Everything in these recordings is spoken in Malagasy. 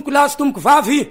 tomboko lahy sy tomboko vavy.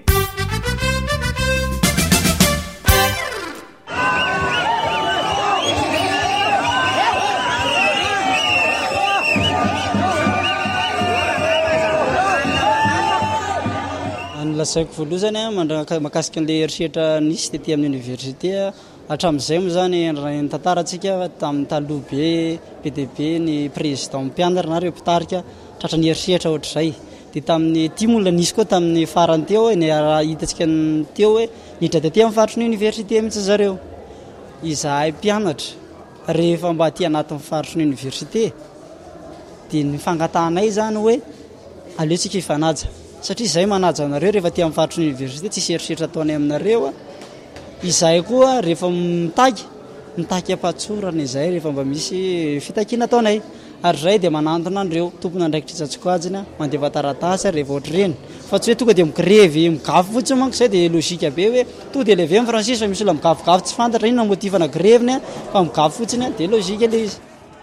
Lasaiko voaloha zany makasika an'le eritreritra nisy tetỳ amin'ny université hatramin'izay moa zany ny tantarantsika tamin'ny taloha be dia be ny président mpianatra na reo mpitarika tratra ny eritreritra ohatr'izay. Dia tamin'ny timola nisy koa tamin'ny farany teo ny hitantsika teo hoe nidra tetỳ amin'ny faritry ny université mihitsy zareo. Izahay mpianatra rehefa mba aty anatin'ny faritry ny université dia ny fangatanay zany hoe aleotsika hifanaja. Satria izay manaja anareo rehefa aty amin'ny faritry ny université tsisy eritreritra ataonay aminareo. Izahay koa rehefa mitaky ampatsorana izay rehefa mba misy fitakiana ataonay. Ary izay dia manantona andreo tompona andraikitra tsatsikoajina mandeva taratasy rehefa ohatr'ireny. Fa tsy hoe tonga dia migrevy migafy fotsiny manko izay dia logika be hoe to dia levé amin'ny Francis fa misy olona migafigafy tsy fantatra inona motivana greviny fa migafy fotsiny dia logika ilay izy.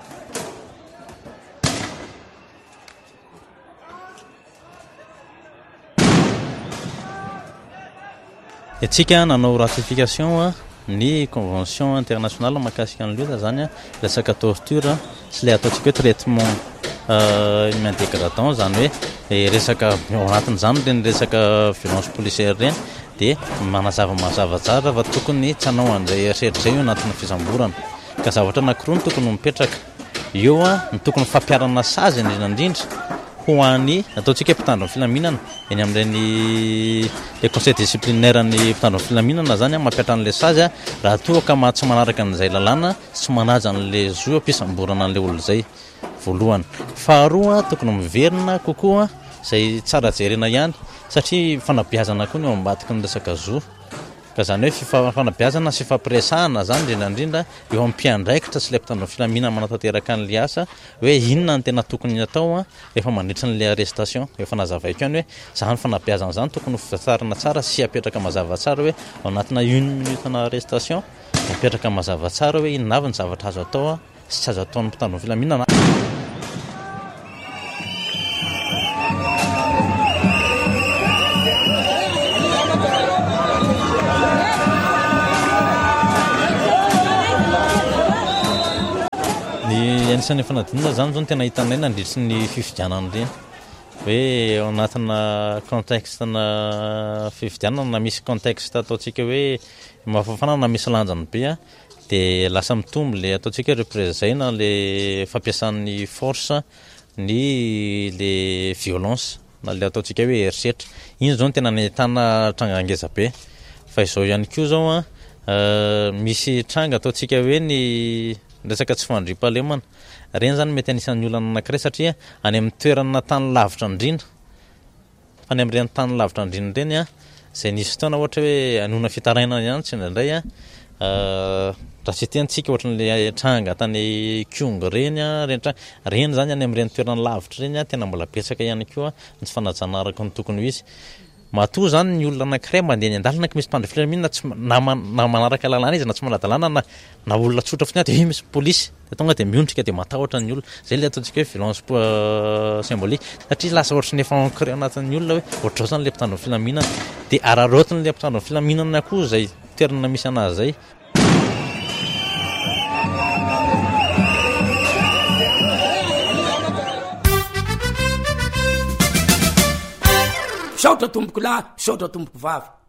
Itsika nanao ratification ny convention internationale mahakasika an'ilay zany resaka torture sy ilay ataontsika hoe traitement humain dégradant zany hoe resaka ao anatin'izany reny resaka violence policière reny dia mazava tsara fa tokony tsy hanao an'izay eritreritra izay io anatin'ny fisamborana ka zavatra anankiroa ny tokony mipetraka eo ny tokony fampiarana sazy indrindra ho an'ny ataontsika mpitandro ny filaminana eny amin'ireny le conseil disciplinaire ny mpitandro ny filaminana zany mampiatra an'ilay sazy raha toa ka tsy manaraka an'izay lalàna tsy manaja an'ilay zo ampisamborana an'ilay olo izay voalohany. Faharoa tokony miverina kokoa izay tsara jerena ihany satria fanabeazana koa ny eo ambadiky ny resaka zo ka zany hoe fanabeazana sy fampiresahana zany indrindra eo amin'ny mpiandraikitra sy ilay mpitandro ny filaminana manatanteraka an'ilay asa hoe inona ny tena tokony atao rehefa mandritra n'ilay arrestation efa nazavaiko ihany hoe zany fanabeazana zany tokony fitarina tsara sy apetraka mazava tsara hoe ao anatina 1 minute na arrestation apetraka mazava tsara hoe inona avy ny zavatra azo atao sy tsy azo ataon'ny mpitandro ny filaminana. Anisan'ny fanadinana zany zao no tena hitanay nandritry ny fifidianana reny hoe ao anatina contextena fifidianana na misy contexte ataontsika hoe mafafana na misy lanjany be dia lasa mitombo le ataontsika hoe représena le fampiasan'ny force ny le violence na le ataontsika hoe eritreritra iny zao no tena nahitana tranga be fa izao ihany koa zao misy tranga ataontsika hoe ny resaka tsy fandriam-pahalemana reny zany mety anisan'ny olana anankiray satria any amin'ny toerana tany lavitra indrindra fa any amin'ireny tany lavitra indrindra reny izay nisy fotoana ohatra hoe anona fitaraina ihany tsy indraindray raha tsy tiantsika ohatran'ilay tranga tany Kiong reny reny zany any amin'ireny toerana lavitra reny tena mbola betsaka ihany koa ny fanajana araka ny tokony ho izy. Matoa zany ny olona anankiray mandeha ny andalana ka misy mpandry filaminana na manaraka lalàna izy na tsy manadalàna na olona tsotra fotsiny dia misy polisy dia tonga dia miondrika dia matahotra ny olona zay le ataontsika hoe violence symbolique satria lasa ohatry ny efa ancré anatin'ny olona hoe ohatrao zany le mpitandro ny filaminana dia araraotiny le mpitandro ny filaminana koa izay toerana misy anazy zay. Saotra tomboko lahy, saotra tomboko vavy.